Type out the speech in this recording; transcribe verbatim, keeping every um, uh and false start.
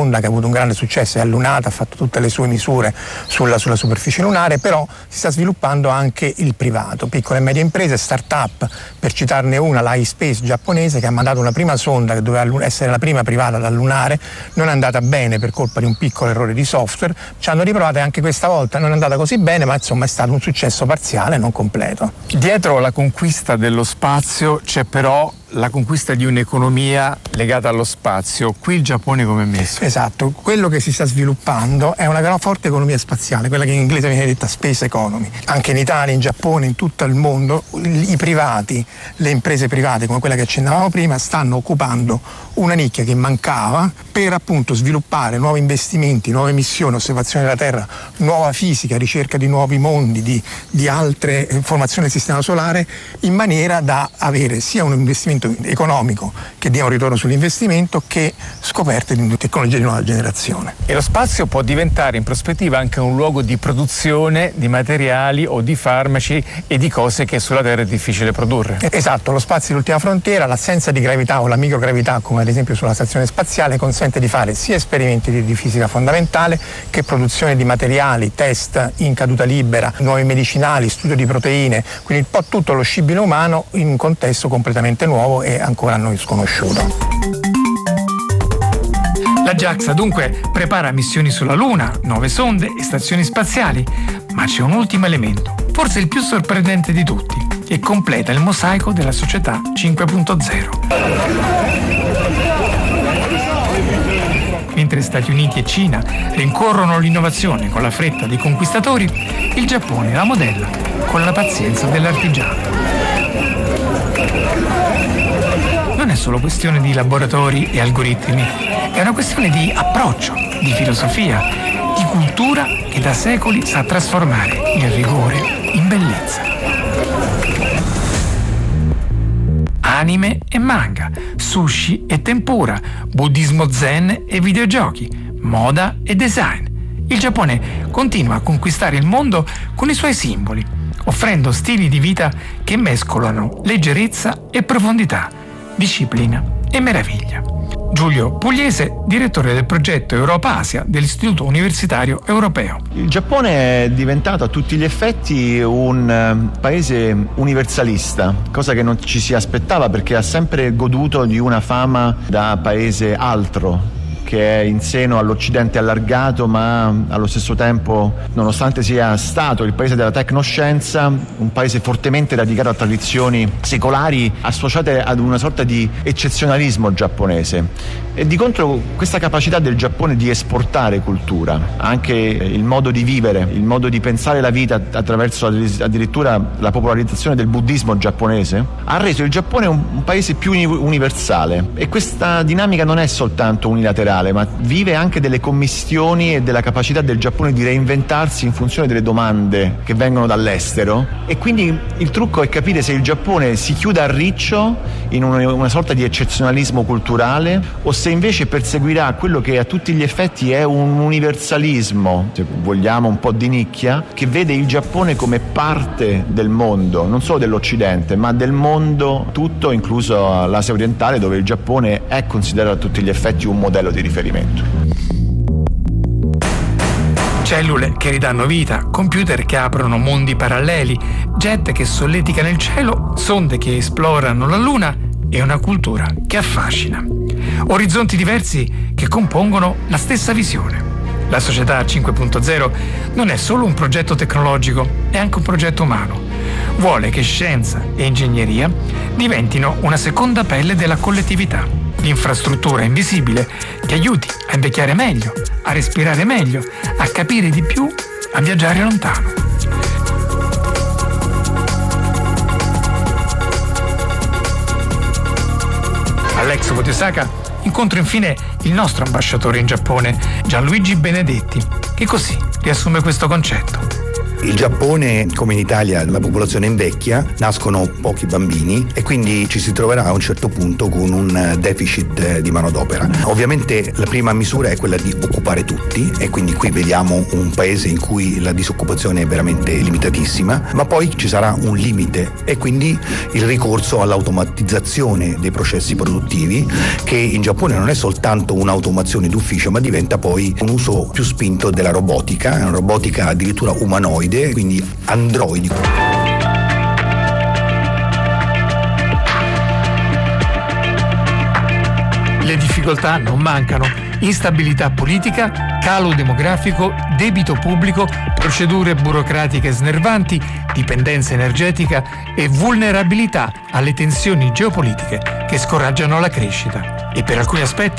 sonda che ha avuto un grande successo, è allunata, ha fatto tutte le sue misure sulla, sulla superficie lunare, però si sta sviluppando anche il privato, piccole e medie imprese, start-up, per citarne una, la iSpace giapponese, che ha mandato una prima sonda che doveva essere la prima privata da lunare, non è andata bene per colpa di un piccolo errore di software, ci hanno riprovato e anche questa volta non è andata così bene, ma insomma è stato un successo parziale, non completo. Dietro la conquista dello spazio c'è però la conquista di un'economia legata allo spazio. Qui il Giappone come è messo? Esatto, quello che si sta sviluppando è una gran forte economia spaziale, quella che in inglese viene detta space economy. Anche in Italia, in Giappone, in tutto il mondo, i privati, le imprese private come quella che accennavamo prima, stanno occupando una nicchia che mancava per appunto sviluppare nuovi investimenti, nuove missioni, osservazione della Terra, nuova fisica, ricerca di nuovi mondi, di, di altre informazioni del sistema solare, in maniera da avere sia un investimento economico che dia un ritorno sull'investimento che scoperte di tecnologie di nuova generazione. E lo spazio può diventare in prospettiva anche un luogo di produzione di materiali o di farmaci e di cose che sulla Terra è difficile produrre. Esatto, lo spazio è l'ultima frontiera, l'assenza di gravità o la microgravità, come ad esempio sulla stazione spaziale, consente di fare sia esperimenti di, di fisica fondamentale che produzione di materiali, test in caduta libera, nuovi medicinali, studio di proteine, quindi un po' tutto lo scibile umano in un contesto completamente nuovo e ancora a noi sconosciuto. La JAXA dunque prepara missioni sulla Luna, nuove sonde e stazioni spaziali, ma c'è un ultimo elemento, forse il più sorprendente di tutti, che completa il mosaico della società cinque punto zero. Mentre Stati Uniti e Cina rincorrono l'innovazione con la fretta dei conquistatori, il Giappone la modella con la pazienza dell'artigiano. Non è solo questione di laboratori e algoritmi, è una questione di approccio, di filosofia, di cultura che da secoli sa trasformare il rigore in bellezza. Anime e manga, sushi e tempura, buddismo zen e videogiochi, moda e design. Il Giappone continua a conquistare il mondo con i suoi simboli, offrendo stili di vita che mescolano leggerezza e profondità, disciplina e meraviglia. Giulio Pugliese, direttore del progetto Europa-Asia dell'Istituto Universitario Europeo. Il Giappone è diventato a tutti gli effetti un paese universalista, cosa che non ci si aspettava perché ha sempre goduto di una fama da paese altro, che è in seno all'Occidente allargato, ma allo stesso tempo, nonostante sia stato il paese della tecnoscienza, un paese fortemente radicato a tradizioni secolari associate ad una sorta di eccezionalismo giapponese. E di contro questa capacità del Giappone di esportare cultura, anche il modo di vivere, il modo di pensare la vita attraverso addirittura la popolarizzazione del buddismo giapponese, ha reso il Giappone un, un paese più universale. E questa dinamica non è soltanto unilaterale, ma vive anche delle commistioni e della capacità del Giappone di reinventarsi in funzione delle domande che vengono dall'estero. E quindi il trucco è capire se il Giappone si chiude a riccio in una, una sorta di eccezionalismo culturale o se invece perseguirà quello che a tutti gli effetti è un universalismo, se vogliamo un po' di nicchia, che vede il Giappone come parte del mondo, non solo dell'Occidente, ma del mondo tutto, incluso l'Asia orientale, dove il Giappone è considerato a tutti gli effetti un modello di riferimento. Cellule che ridanno vita, computer che aprono mondi paralleli, jet che solleticano il cielo, sonde che esplorano la Luna e una cultura che affascina. Orizzonti diversi che compongono la stessa visione. La società cinque punto zero non è solo un progetto tecnologico, è anche un progetto umano. Vuole che scienza e ingegneria diventino una seconda pelle della collettività, l'infrastruttura invisibile che aiuti a invecchiare meglio, a respirare meglio, a capire di più, a viaggiare lontano. All'Expo di Osaka incontro infine il nostro ambasciatore in Giappone, Gianluigi Benedetti, che così riassume questo concetto. Il Giappone, come in Italia, la popolazione invecchia, nascono pochi bambini e quindi ci si troverà a un certo punto con un deficit di manodopera. Ovviamente la prima misura è quella di occupare tutti e quindi qui vediamo un paese in cui la disoccupazione è veramente limitatissima, ma poi ci sarà un limite e quindi il ricorso all'automatizzazione dei processi produttivi, che in Giappone non è soltanto un'automazione d'ufficio ma diventa poi un uso più spinto della robotica, una robotica addirittura umanoide, quindi androidi. Le difficoltà non mancano: instabilità politica, calo demografico, debito pubblico, procedure burocratiche snervanti, dipendenza energetica e vulnerabilità alle tensioni geopolitiche che scoraggiano la crescita. E per alcuni aspetti